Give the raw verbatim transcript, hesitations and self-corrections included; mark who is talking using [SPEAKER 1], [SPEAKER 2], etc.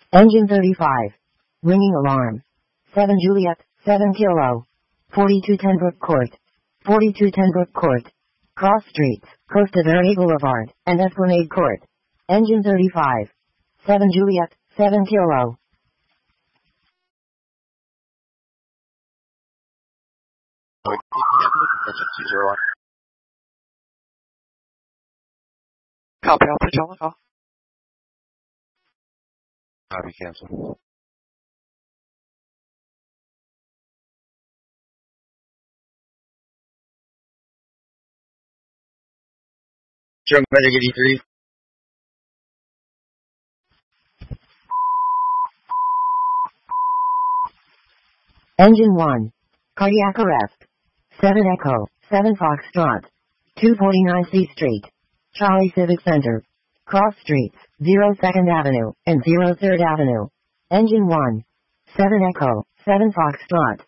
[SPEAKER 1] Engine thirty-five. Ringing alarm. seven Juliet, seven Kilo. forty-two ten Brook Court. forty-two ten Brook Court. Cross Streets, Costa Verde Boulevard, and Esplanade Court. Engine thirty-five. seven Juliet, seven Kilo.
[SPEAKER 2] Copy, I'll put you on the call.
[SPEAKER 3] Copy, cancel. Jump Medic eighty-three.
[SPEAKER 1] Engine one. Cardiac arrest. seven Echo, seven Foxtrot. two forty-nine C Street. Charlie Civic Center. Cross Streets, zero second Avenue, and zero third Avenue. Engine one. seven Echo, seven Foxtrot.